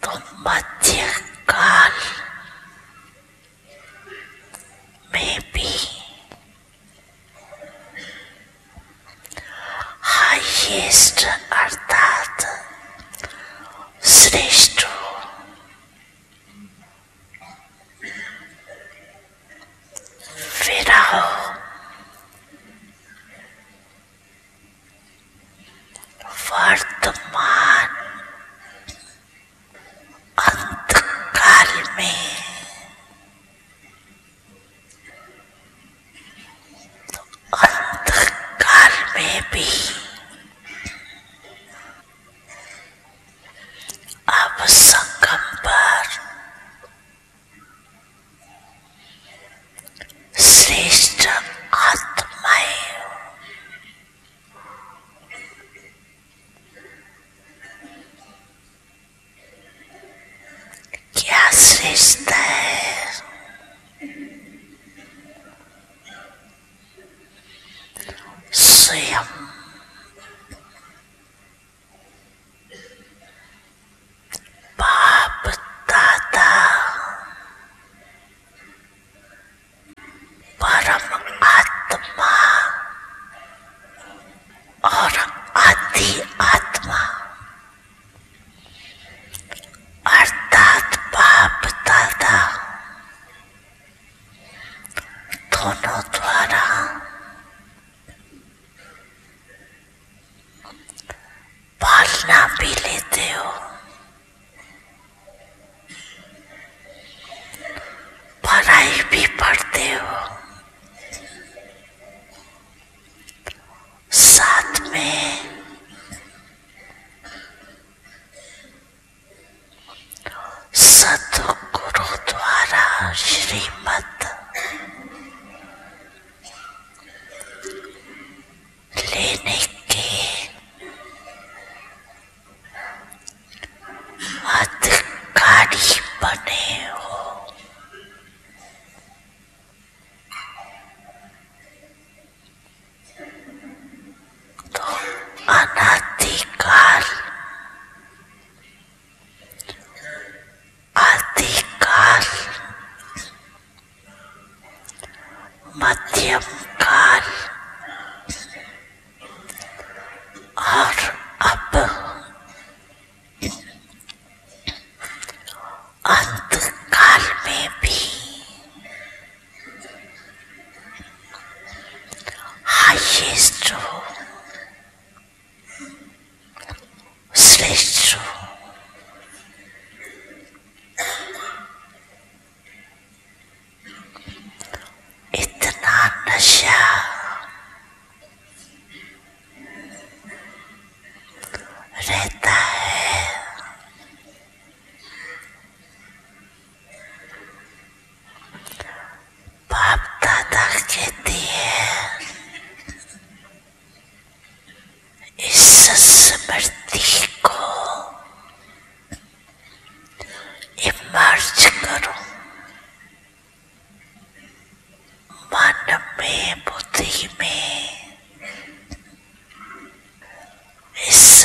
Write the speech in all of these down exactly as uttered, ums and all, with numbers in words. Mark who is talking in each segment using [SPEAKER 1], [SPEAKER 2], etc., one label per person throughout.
[SPEAKER 1] तो मध्य काल में भी हाईएस्ट अर्थात श्रेष्ठ विरह वर्तमान अंतकाल में तो अंतकाल में भी अब संगम पर श्रेष्ठ आत्माएं क्या श्रेष्ठ है? स्वयं बाप दादा परम आत्मा और आदि आत्मा अर्थात बाप दादा दोनों द्वारा पालना भी लेते हो, पढ़ाई भी पढ़ते हो, साथ में सतगुरु द्वारा श्रीमत लेने के अधिकारी बने हो। तो अनादिकाल आदिकाल मध्यम काल और अब अंतकाल में भी हाईएस्ट हो, श्रेष्ठ हो। इतना नशा रहता है, बाप दादा कहते हैं इस स्मृति को इमर्ज करो मन में, बुद्धि में। इस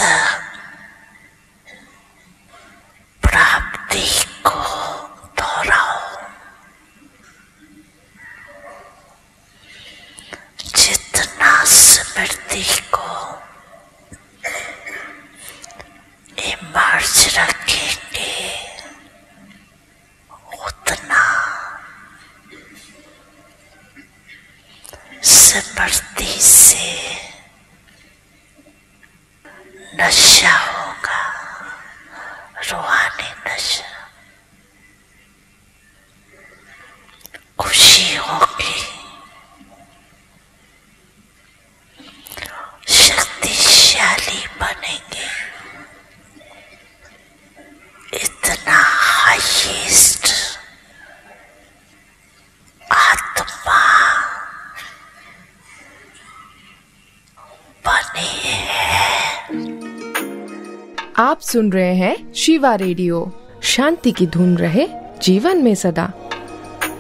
[SPEAKER 1] प्राप्ति को दोहराओ। जितना स्मृति को इमर्ज रखेंगे उतना स्मृति से नशा होगा, रूहानी नशा, खुशी होगी, शक्तिशाली बनेंगे। इतना हाईएस्ट आत्मा बने हैं।
[SPEAKER 2] आप सुन रहे हैं शिवा रेडियो। शांति की धुन रहे जीवन में सदा।